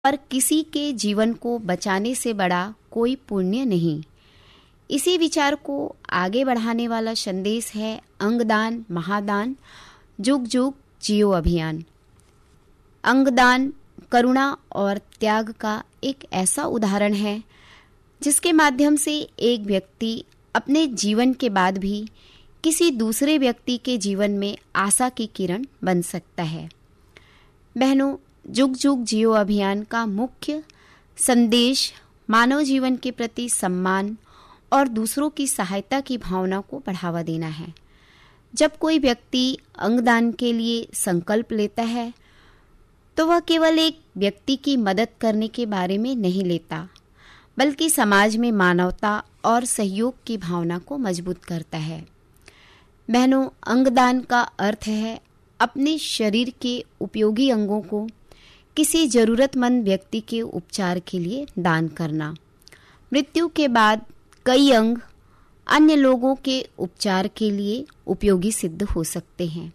और किसी के जीवन को बचाने से बड़ा कोई पुण्य नहीं। इसी विचार को आगे बढ़ाने वाला संदेश है अंगदान महादान जुग जुग जियो अभियान। अंगदान करुणा और त्याग का एक ऐसा उदाहरण है जिसके माध्यम से एक व्यक्ति अपने जीवन के बाद भी किसी दूसरे व्यक्ति के जीवन में आशा की किरण बन सकता है। बहनों, जुग जुग जियो अभियान का मुख्य संदेश मानव जीवन के प्रति सम्मान और दूसरों की सहायता की भावना को बढ़ावा देना है। जब कोई व्यक्ति अंगदान के लिए संकल्प लेता है तो वह केवल एक व्यक्ति की मदद करने के बारे में नहीं लेता, बल्कि समाज में मानवता और सहयोग की भावना को मजबूत करता है। बहनों, अंगदान का अर्थ है अपने शरीर के उपयोगी अंगों को किसी जरूरतमंद व्यक्ति के उपचार के लिए दान करना। मृत्यु के बाद कई अंग अन्य लोगों के उपचार के लिए उपयोगी सिद्ध हो सकते हैं।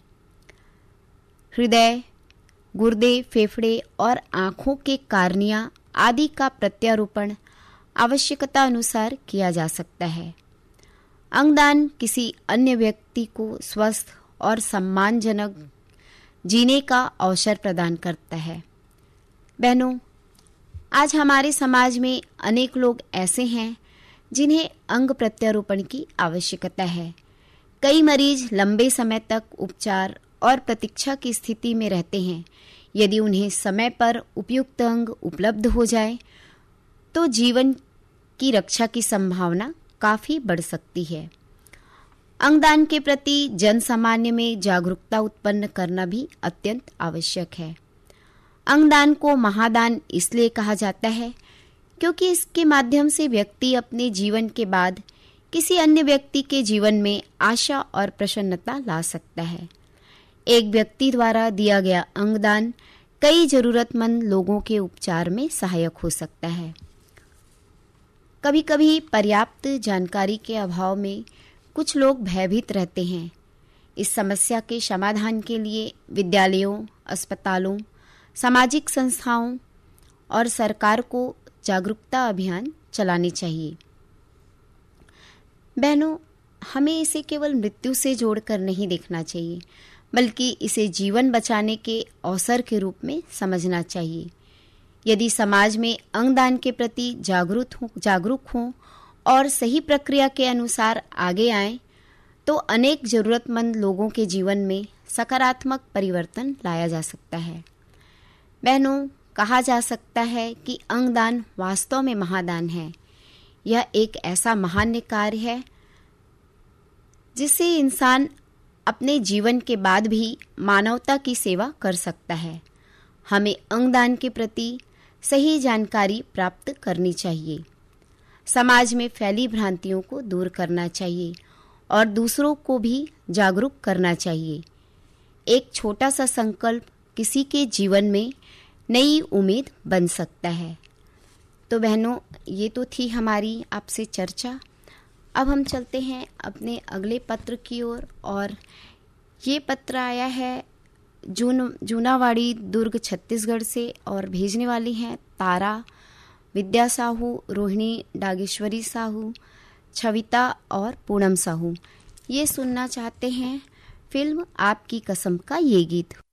हृदय, गुर्दे, फेफड़े और आँखों के कार्निया आदि का प्रत्यारोपण आवश्यकता अनुसार किया जा सकता है। अंगदान किसी अन्य व्यक्ति को स्वस्थ और सम्मानजनक जीने का अवसर प्रदान करता है। बहनों, आज हमारे समाज में अनेक लोग ऐसे हैं जिन्हें अंग प्रत्यारोपण की आवश्यकता है। कई मरीज लंबे समय तक उपचार और प्रतीक्षा की स्थिति में रहते हैं। यदि उन्हें समय पर उपयुक्त अंग उपलब्ध हो जाए तो जीवन की रक्षा की संभावना काफी बढ़ सकती है। अंगदान के प्रति जन सामान्य में जागरूकता उत्पन्न करना भी अत्यंत आवश्यक है। अंगदान को महादान इसलिए कहा जाता है क्योंकि इसके माध्यम से व्यक्ति अपने जीवन के बाद किसी अन्य व्यक्ति के जीवन में आशा और प्रसन्नता ला सकता है। एक व्यक्ति द्वारा दिया गया अंगदान कई जरूरतमंद लोगों के उपचार में सहायक हो सकता है। कभी कभी पर्याप्त जानकारी के अभाव में कुछ लोग भयभीत रहते हैं। इस समस्या के समाधान के लिए विद्यालयों, अस्पतालों, सामाजिक संस्थाओं और सरकार को जागरूकता अभियान चलाने चाहिए। बहनों, हमें इसे केवल मृत्यु से जोड़कर नहीं देखना चाहिए, बल्कि इसे जीवन बचाने के अवसर के रूप में समझना चाहिए। यदि समाज में अंगदान के प्रति जागरूक हों और सही प्रक्रिया के अनुसार आगे आएं, तो अनेक जरूरतमंद लोगों के जीवन में सकारात्मक परिवर्तन लाया जा सकता है। बहनों, कहा जा सकता है कि अंगदान वास्तव में महादान है। यह एक ऐसा महान कार्य है जिससे इंसान अपने जीवन के बाद भी मानवता की सेवा कर सकता है। हमें अंगदान के प्रति सही जानकारी प्राप्त करनी चाहिए, समाज में फैली भ्रांतियों को दूर करना चाहिए और दूसरों को भी जागरूक करना चाहिए। एक छोटा सा संकल्प किसी के जीवन में नई उम्मीद बन सकता है। तो बहनों, ये तो थी हमारी आपसे चर्चा। अब हम चलते हैं अपने अगले पत्र की ओर और ये पत्र आया है जूनावाड़ी दुर्ग छत्तीसगढ़ से और भेजने वाली हैं तारा, विद्या साहू, रोहिणी डागेश्वरी साहू, छविता और पूनम साहू। ये सुनना चाहते हैं फिल्म आपकी कसम का ये गीत।